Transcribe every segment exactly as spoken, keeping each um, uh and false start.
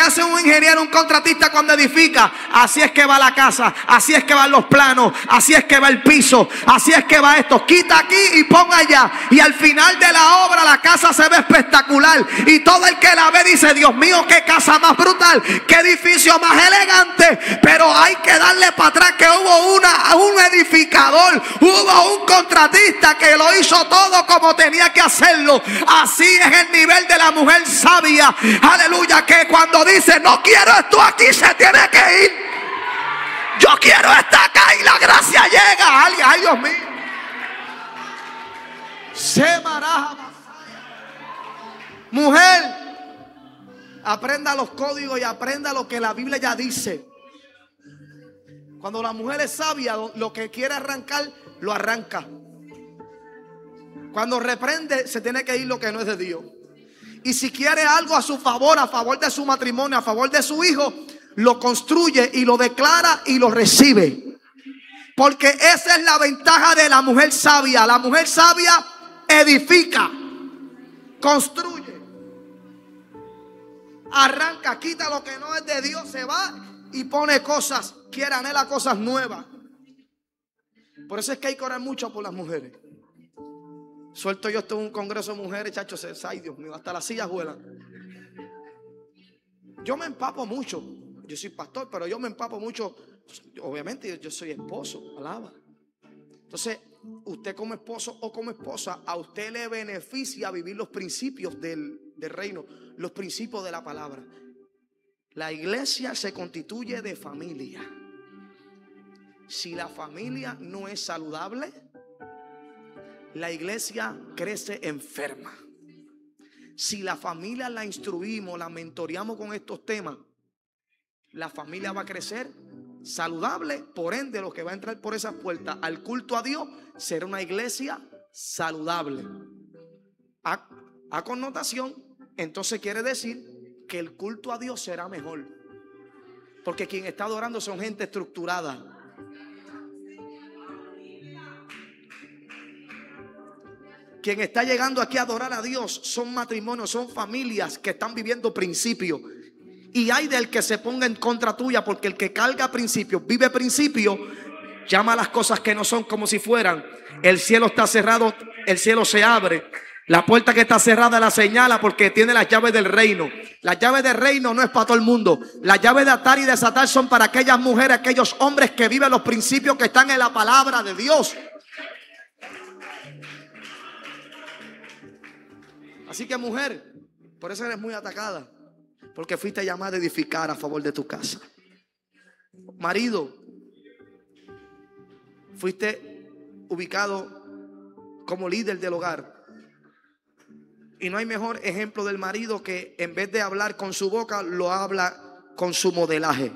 hace un ingeniero, un contratista cuando edifica? Así es que va la casa, así es que van los planos, así es que va el piso, así es que va esto. Quita aquí y pon allá. Y al final de la obra la casa se ve espectacular. Y todo el que la ve dice: Dios mío, qué casa más brutal, qué edificio más elegante. Pero hay que darle para atrás que hubo una, un edificador, hubo un contratista que lo hizo todo como tenía que hacerlo. Así es el nivel de la mujer sabia. Aleluya, que cuando dice: no quiero esto aquí, se tiene que ir. Yo quiero estar acá, y la gracia llega. Ay, ay, Dios mío. Se maraja. Mujer, aprenda los códigos y aprenda lo que la Biblia ya dice. Cuando la mujer es sabia, lo que quiere arrancar, lo arranca. Cuando reprende, se tiene que ir lo que no es de Dios. Y si quiere algo a su favor, a favor de su matrimonio, a favor de su hijo, lo construye y lo declara y lo recibe. Porque esa es la ventaja de la mujer sabia. La mujer sabia edifica, construye, arranca, quita lo que no es de Dios, se va y pone cosas, quiere, anhela cosas nuevas. Por eso es que hay que orar mucho por las mujeres. Suelto yo esto en un congreso de mujeres, chachos, ay Dios mío, hasta las sillas vuelan. Yo me empapo mucho. Yo soy pastor, pero yo me empapo mucho. Obviamente yo soy esposo, alaba. Entonces, usted como esposo o como esposa, a usted le beneficia vivir los principios del, del reino, los principios de la palabra. La iglesia se constituye de familia. Si la familia no es saludable, la iglesia crece enferma. Si la familia la instruimos, la mentoreamos con estos temas, la familia va a crecer saludable. Por ende, lo que va a entrar por esas puertas al culto a Dios será una iglesia saludable. A, a connotación, entonces quiere decir que el culto a Dios será mejor, porque quien está adorando son gente estructurada. Quien está llegando aquí a adorar a Dios son matrimonios, son familias que están viviendo principios. Y hay del que se ponga en contra tuya, porque el que carga principios, vive principios, llama a las cosas que no son como si fueran. El cielo está cerrado, el cielo se abre. La puerta que está cerrada la señala porque tiene las llaves del reino. Las llaves del reino no es para todo el mundo. Las llaves de atar y desatar son para aquellas mujeres, aquellos hombres que viven los principios que están en la palabra de Dios. Así que, mujer, por eso eres muy atacada, porque fuiste llamada a edificar a favor de tu casa. Marido, fuiste ubicado como líder del hogar. Y no hay mejor ejemplo del marido que en vez de hablar con su boca, lo habla con su modelaje.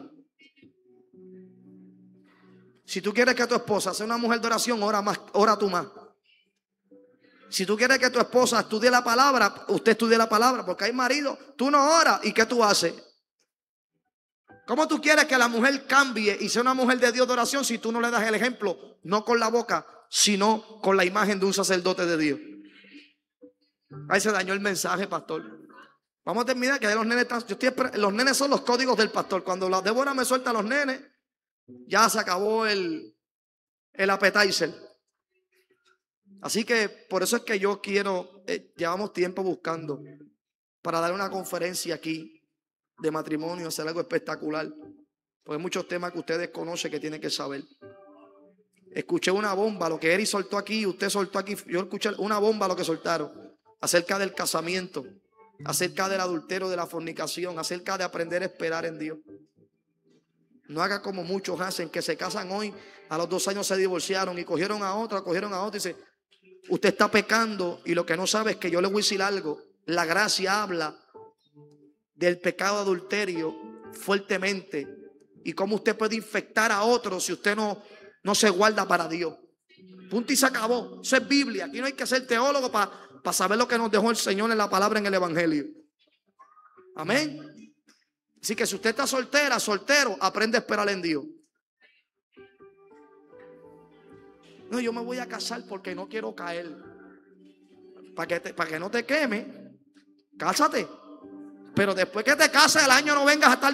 Si tú quieres que tu esposa sea una mujer de oración, ora más, ora tú más. Si tú quieres que tu esposa estudie la palabra, usted estudie la palabra, porque hay maridos, tú no oras, ¿y qué tú haces? ¿Cómo tú quieres que la mujer cambie y sea una mujer de Dios de oración si tú no le das el ejemplo, no con la boca, sino con la imagen de un sacerdote de Dios? Ahí se dañó el mensaje, pastor. Vamos a terminar, que los nenes, yo estoy, los nenes son los códigos del pastor. Cuando la Débora me suelta a los nenes, ya se acabó el, el appetizer. Así que por eso es que yo quiero, eh, llevamos tiempo buscando para dar una conferencia aquí de matrimonio, hacer algo espectacular, porque hay muchos temas que ustedes conocen que tienen que saber. Escuché una bomba, lo que Eri soltó aquí, usted soltó aquí, yo escuché una bomba lo que soltaron, acerca del casamiento, acerca del adulterio, de la fornicación, acerca de aprender a esperar en Dios. No haga como muchos hacen, que se casan hoy, a los dos años se divorciaron y cogieron a otra, cogieron a otra y dice, usted está pecando, y lo que no sabe es que yo le voy a decir algo. La gracia habla del pecado de adulterio fuertemente, y cómo usted puede infectar a otros si usted no, no se guarda para Dios. Punto y se acabó. Eso es Biblia. Aquí no hay que ser teólogo para pa saber lo que nos dejó el Señor en la palabra, en el Evangelio. Amén. Así que si usted está soltera, soltero, aprende a esperar en Dios. No, yo me voy a casar porque no quiero caer. Para que, te, para que no te queme, cásate. Pero después que te cases el año no vengas a estar